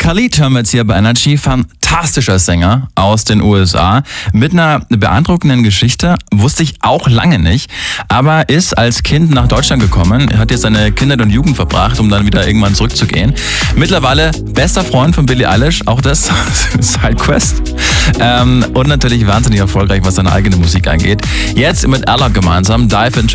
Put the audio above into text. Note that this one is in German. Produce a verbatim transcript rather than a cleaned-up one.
Khalid hören wir jetzt hier bei Energy. Fantastischer Sänger aus den U S A mit einer beeindruckenden Geschichte. Wusste ich auch lange nicht, aber ist als Kind nach Deutschland gekommen, hat jetzt seine Kindheit und Jugend verbracht, um dann wieder irgendwann zurückzugehen. Mittlerweile bester Freund von Billie Eilish, auch das Sidequest. Ähm, und natürlich wahnsinnig erfolgreich, was seine eigene Musik angeht. Jetzt mit Alok gemeinsam, Dive Into